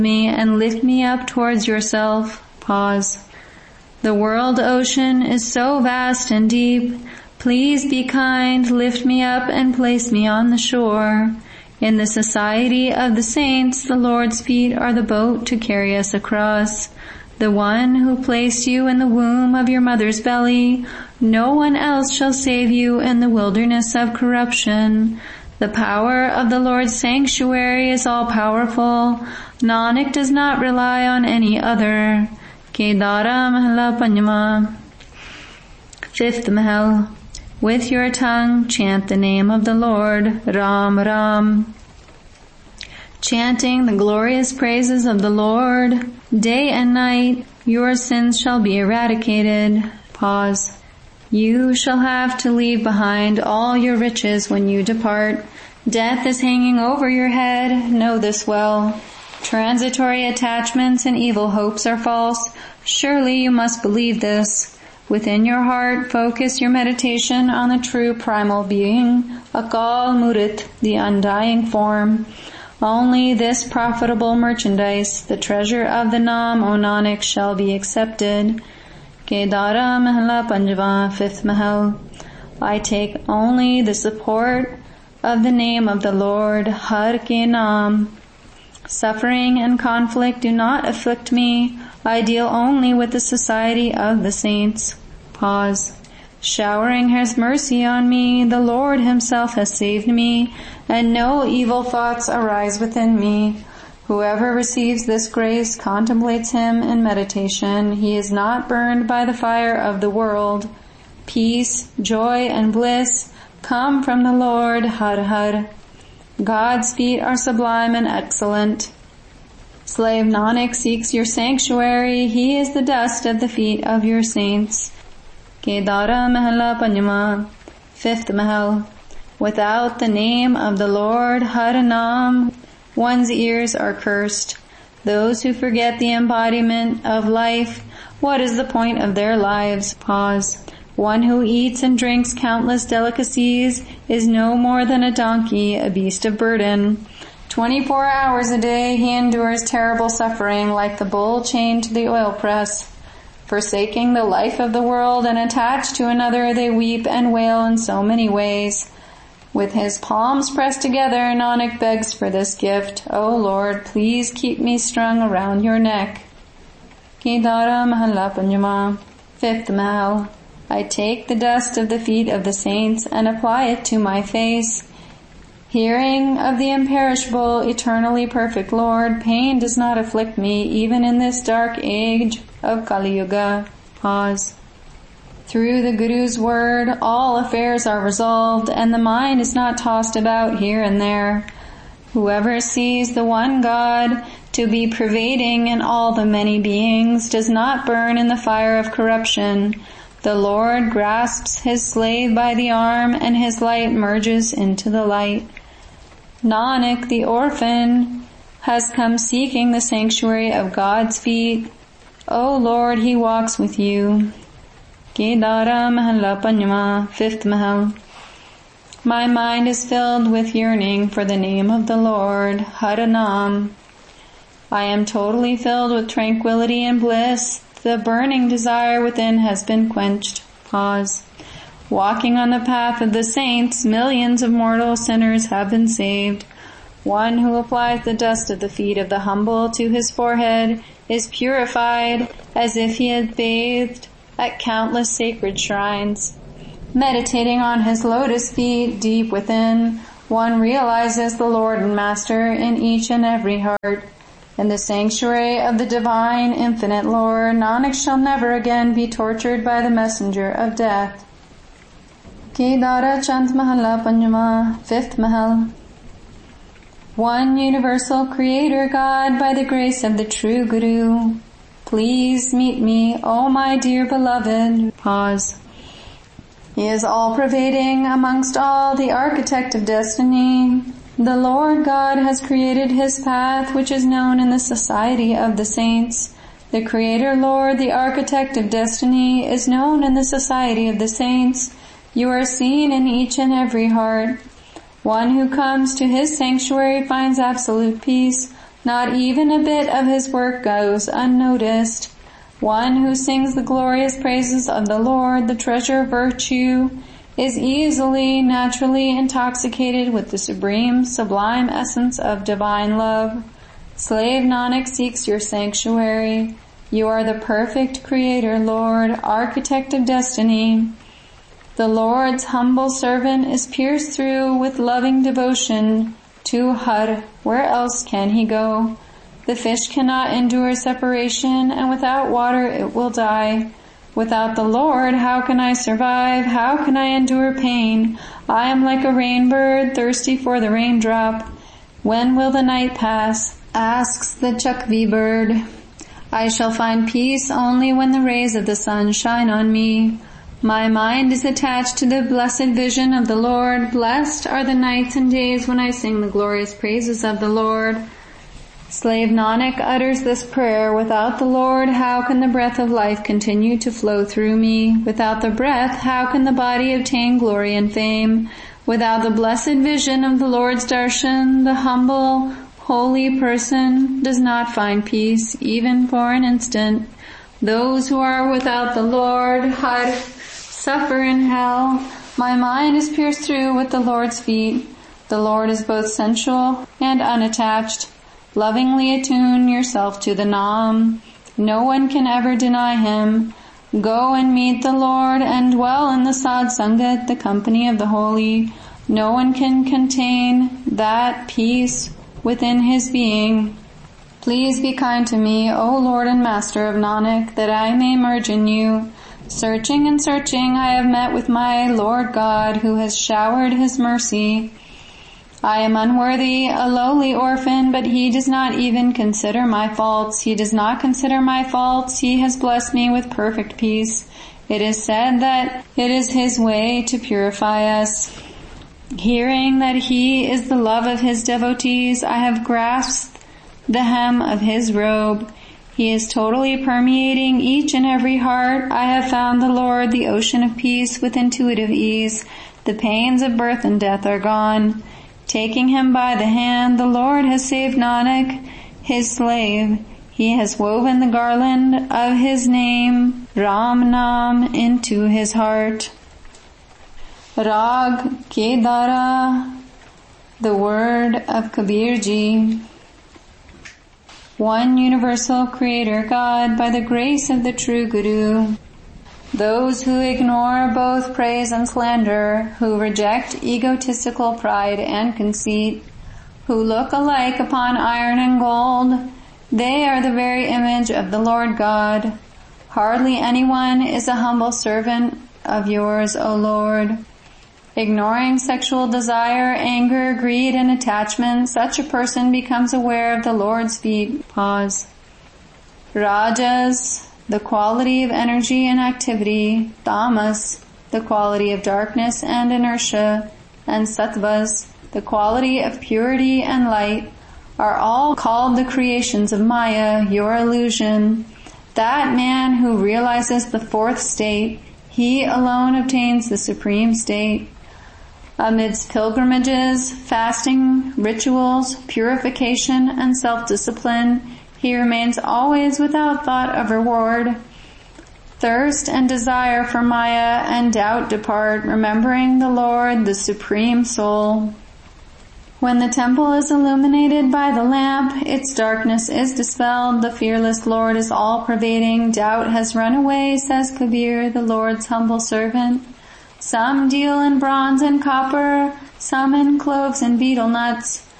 me and lift me up towards yourself. Pause. The world ocean is so vast and deep. Please be kind, lift me up and place me on the shore. In the society of the saints, the Lord's feet are the boat to carry us across. The one who placed you in the womb of your mother's belly, no one else shall save you in the wilderness of corruption. The power of the Lord's sanctuary is all-powerful. Nanak does not rely on any other. Kedara Mahalla Panjama. Fifth Mahal. With your tongue, chant the name of the Lord, Ram Ram. Chanting the glorious praises of the Lord, day and night, your sins shall be eradicated. Pause. You shall have to leave behind all your riches when you depart. Death is hanging over your head, know this well. Transitory attachments and evil hopes are false. Surely you must believe this. Within your heart, focus your meditation on the true primal being, Akal Murit, the undying form. Only this profitable merchandise, the treasure of the Nam, O Nanak, shall be accepted. Kedara Mahalla Panjava, fifth Mahal. I take only the support of the name of the Lord, Har Ke Naam. Suffering and conflict do not afflict me. I deal only with the society of the saints. Pause. Showering his mercy on me, the Lord himself has saved me, and no evil thoughts arise within me. Whoever receives this grace contemplates him in meditation. He is not burned by the fire of the world. Peace, joy, and bliss come from the Lord, Har Har. God's feet are sublime and excellent. Slave Nanak seeks your sanctuary. He is the dust of the feet of your saints. Kedara Mahalla Panjama, fifth Mahal. Without the name of the Lord, Har Naam, one's ears are cursed. Those who forget the embodiment of life, what is the point of their lives? Pause. One who eats and drinks countless delicacies is no more than a donkey, a beast of burden. 24 hours a day he endures terrible suffering like the bull chained to the oil press. Forsaking the life of the world and attached to another, they weep and wail in so many ways. With his palms pressed together, Nanak begs for this gift. O Lord, please keep me strung around your neck. Kedara Mahalla Panjama, fifth Mahal. I take the dust of the feet of the saints and apply it to my face. Hearing of the imperishable, eternally perfect Lord, pain does not afflict me even in this dark age of Kali Yuga. Pause. Through the Guru's word, all affairs are resolved and the mind is not tossed about here and there. Whoever sees the one God to be pervading in all the many beings does not burn in the fire of corruption. The Lord grasps his slave by the arm and his light merges into the light. Nanak, the orphan, has come seeking the sanctuary of God's feet. O Lord, he walks with you. Kedara Mahalla Panjama, fifth Mahal. My mind is filled with yearning for the name of the Lord, Har Naam. I am totally filled with tranquility and bliss. The burning desire within has been quenched. Pause. Walking on the path of the saints, millions of mortal sinners have been saved. One who applies the dust of the feet of the humble to his forehead is purified as if he had bathed at countless sacred shrines. Meditating on his lotus feet deep within, one realizes the Lord and Master in each and every heart. In the sanctuary of the divine, infinite Lord, Nanak shall never again be tortured by the messenger of death. Kedara Chant Mahalla Panjama, fifth Mahal. One universal creator God, by the grace of the true Guru, please meet me, O my dear beloved. Pause. He is all-pervading amongst all, the architect of destiny. The Lord God has created his path, which is known in the society of the saints. The Creator Lord, the architect of destiny, is known in the society of the saints. You are seen in each and every heart. One who comes to his sanctuary finds absolute peace. Not even a bit of his work goes unnoticed. One who sings the glorious praises of the Lord, the treasure of virtue, is easily, naturally intoxicated with the supreme, sublime essence of divine love. Slave Nanak seeks your sanctuary. You are the perfect Creator, Lord, architect of destiny. The Lord's humble servant is pierced through with loving devotion to Har. Where else can he go? The fish cannot endure separation, and without water it will die. Without the Lord, how can I survive? How can I endure pain? I am like a rainbird, thirsty for the raindrop. When will the night pass? Asks the Chakvi bird. I shall find peace only when the rays of the sun shine on me. My mind is attached to the blessed vision of the Lord. Blessed are the nights and days when I sing the glorious praises of the Lord. Slave Nanak utters this prayer. Without the Lord, how can the breath of life continue to flow through me? Without the breath, how can the body obtain glory and fame? Without the blessed vision of the Lord's darshan, the humble, holy person does not find peace, even for an instant. Those who are without the Lord, Har, suffer in hell. My mind is pierced through with the Lord's feet. The Lord is both sensual and unattached. Lovingly attune yourself to the Nam. No one can ever deny him. Go and meet the Lord and dwell in the Sad Sangat, the company of the holy. No one can contain that peace within his being. Please be kind to me, O Lord and Master of Nanak, that I may merge in you. Searching and searching, I have met with my Lord God, who has showered his mercy. I am unworthy, a lowly orphan, but he does not even consider my faults. He does not consider my faults. He has blessed me with perfect peace. It is said that it is his way to purify us. Hearing that he is the love of his devotees, I have grasped the hem of his robe. He is totally permeating each and every heart. I have found the Lord, the ocean of peace, with intuitive ease. The pains of birth and death are gone. Taking him by the hand, the Lord has saved Nanak, his slave. He has woven the garland of his name, Ram Nam, into his heart. Rag Kedara, the word of Kabirji. One universal Creator God, by the grace of the true Guru. Those who ignore both praise and slander, who reject egotistical pride and conceit, who look alike upon iron and gold, they are the very image of the Lord God. Hardly anyone is a humble servant of yours, O Lord. Ignoring sexual desire, anger, greed, and attachment, such a person becomes aware of the Lord's feet. Pause. Rajas, the quality of energy and activity, tamas, the quality of darkness and inertia, and sattvas, the quality of purity and light, are all called the creations of Maya, your illusion. That man who realizes the fourth state, he alone obtains the supreme state. Amidst pilgrimages, fasting, rituals, purification, and self-discipline, he remains always without thought of reward. Thirst and desire for Maya and doubt depart, remembering the Lord, the Supreme Soul. When the temple is illuminated by the lamp, its darkness is dispelled, the fearless Lord is all-pervading, doubt has run away, says Kabir, the Lord's humble servant. Some deal in bronze and copper, some in cloves and betel nuts.